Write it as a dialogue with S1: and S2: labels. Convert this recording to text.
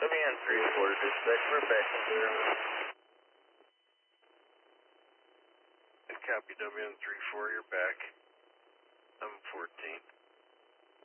S1: WN34, dispatch, we're back in there.
S2: Copy WN34, you're back. I'm 14.